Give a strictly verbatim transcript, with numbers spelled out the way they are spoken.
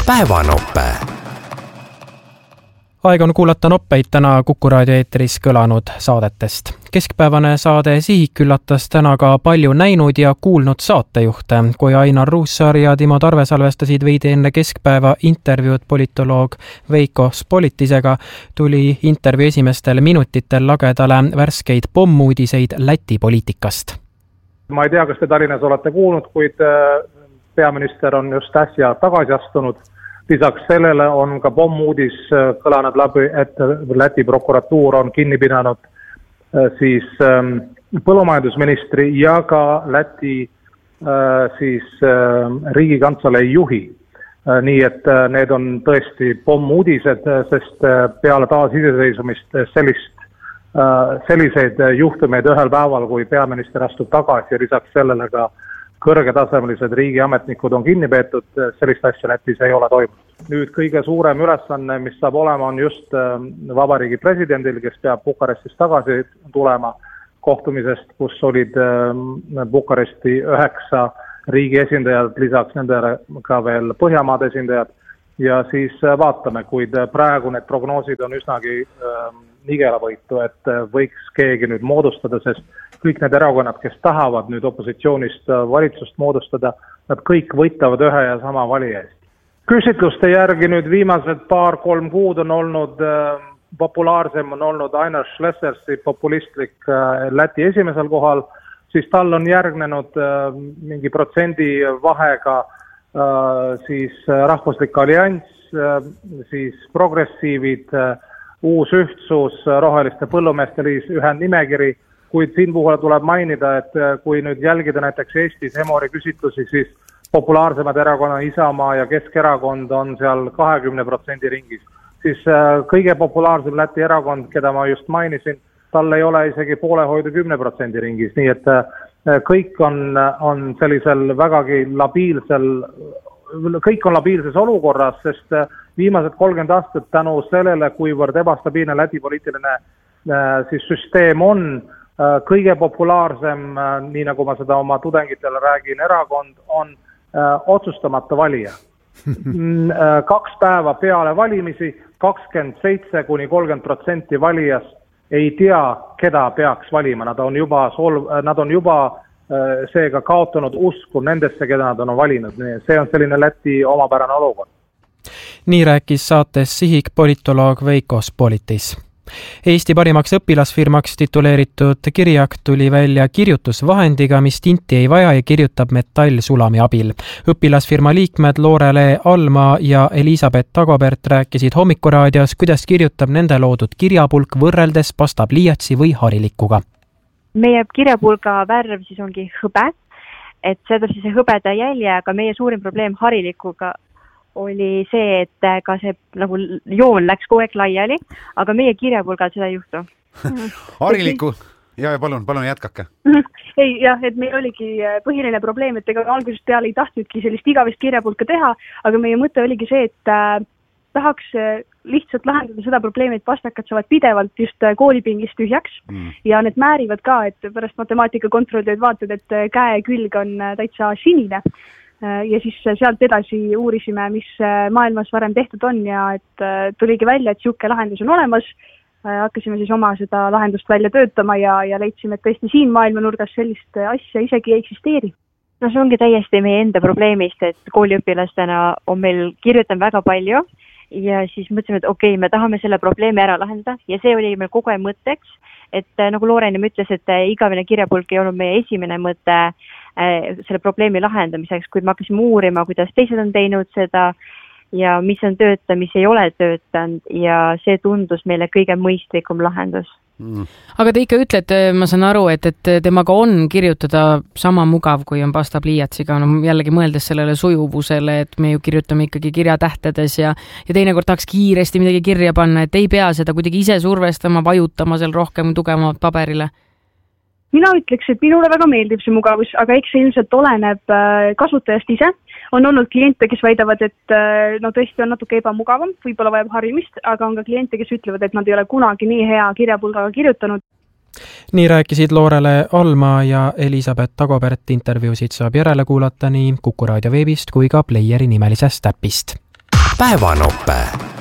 päevanoppe. Aeg on kuulata noppeid täna Kuku raadio eetris kõlanud saadetest. Keskpäevane saade Sihik küllatas täna ka palju näinud ja kuulnud saatejuhte, kui Ainar Ruussaar ja Timo Tarve salvestasid veidi enne keskpäeva intervjuud politoloog Veiko Spolitisega, tuli intervjuu esimestel minutitel lagedale värskeid pommuudiseid Läti poliitikast. Ma ei tea, kas te Tallinnas olete kuulnud, kuid peaminister on just äsja tagasi astunud. Lisaks sellele on ka pommuudis kõlanud läbi, et Läti prokuratuur on kinni pidanud siis põllumajandusministri ja ka Läti siis riigikantselei juhi. Nii et need on tõesti pommuudised, sest peale taasiseseisvumist sellist, selliseid juhtumeid ühel päeval, kui peaminister astub tagasi ja lisaks sellele ka kõrgetasemelised riigiametnikud on kinni peetud, sellist asja Lätis ei ole toimunud. Nüüd kõige suurem ülesanne, mis saab olema, on just vabariigi presidendil, kes peab Bukarestist tagasi tulema kohtumisest, kus olid Bukaresti üheksa riigi esindajad, lisaks nendele ka veel Põhjamaade esindajad. Ja siis vaatame, kuid praegu need prognoosid on üsnagi nigelavõitu, et võiks keegi nüüd moodustada, sest kõik need erakonnad, kes tahavad nüüd opositsioonist valitsust moodustada, nad kõik võitavad ühe ja sama valija eest. Küsitluste järgi nüüd viimased paar-kolm kuud on olnud populaarsem, on olnud Ainar Šlesersi populistlik Läti esimesel kohal, siis tal on järgnenud mingi protsendi vahega siis rahvuslik allianss, siis progressiivid, uus ühtsus, roheliste põllumeeste liis, ühe nimekiri, kuid siin puhul tuleb mainida, et kui nüüd jälgida näiteks Eestis Emori küsitlusi, siis populaarsemad erakonnad Isamaa ja Keskerakond on seal kahekümne protsendi ringis. Siis kõige populaarsem Läti erakond, keda ma just mainisin, tal ei ole isegi poolehoidu kümne protsendi ringis, nii et kõik on, on sellisel vägagi labiilsel, kõik on labiilses olukorras, sest viimased kolmkümmend aastat tänu sellele, kuivõrd ebastabiilne Läti poliitiline siis süsteem on, kõige populaarsem, nii nagu ma seda oma tudengitele räägin, erakond on otsustamata valija. Kaks päeva peale valimisi, kakskümmend seitse kuni kolmkümmend protsenti valijast ei tea, keda peaks valima. Nad on juba, sol- nad on juba seega kaotanud usku nendesse, keda nad on valinud. See on selline Läti omapärane olukord. Nii rääkis saates Sihik politoloog Veiko Spolitis. Eesti parimaks õpilasfirmaks tituleeritud Kirjak tuli välja kirjutusvahendiga, mis tinti ei vaja ja kirjutab metallsulami abil. Õpilasfirma liikmed Loorele Alma ja Elisabeth Tagobert rääkisid Hommikuraadios, kuidas kirjutab nende loodud kirjapulk võrreldes pastapliiatsi või harilikuga. Meie kirjapulga värv siis ongi hõbe, et seda siis hõbeda jälje, aga meie suurim probleem harilikuga oli see, et ka see nagu joon läks kogu aeg laiali, aga meie kirjapulgal seda ei juhtu. Hariliku, ja palun, palun jätkake. Ei, jah, et meil oligi põhiline probleem, et ega algusest peale ei tahtnudki sellist igavest kirjapulka teha, aga meie mõte oligi see, et äh, tahaks lihtsalt lahendada seda probleemi, et pastakad saavad pidevalt just koolipingist tühjaks mm. ja need määrivad ka, et pärast matemaatika kontrollitööd vaatad, et käe külg on täitsa sinine. Ja siis sealt edasi uurisime, mis maailmas varem tehtud on ja et tuligi välja, et siuke lahendus on olemas. Hakkasime siis oma seda lahendust välja töötama ja, ja leidsime, et tõesti siin maailmanurgas sellist asja isegi ei eksisteeri. No see ongi täiesti meie enda probleemist, et kooliõpilastena on meil kirjutan väga palju ja siis mõtlesime, et okei, okay, me tahame selle probleemi ära lahendada ja see oli meil kogu aeg mõtteks, et nagu Looren ütles, et igavene kirjapulk ei olnud meie esimene mõte selle probleemi lahendamiseks, kuid me hakkasime uurima, kuidas teised on teinud seda ja mis on tööta, mis ei ole töötanud ja see tundus meile kõige mõistlikum lahendus. Mm. Aga te ikka ütlete, ma saan aru, et, et temaga on kirjutada sama mugav, kui on pastapliiatsiga, no jällegi mõeldes sellele sujuvusele, et me ju kirjutame ikkagi kirjatähtedes ja, ja teinekord tahaks kiiresti midagi kirja panna, et ei pea seda kuidagi ise survestama, vajutama seal rohkem tugevamat paberile. Mina ütleks, et minule väga meeldib see mugavus, aga eks see ilmselt oleneb kasutajast ise. On olnud kliente, kes väidavad, et no tõesti on natuke ebamugavam, võib-olla vajab harimist, aga on ka kliente, kes ütlevad, et nad ei ole kunagi nii hea kirjapulgaga kirjutanud. Nii rääkisid Loorele Alma ja Elisabeth Tagobert. Intervjuusid saab järele kuulata nii Kuku raadio veebist kui ka Playeri nimelisest äpist. päevanope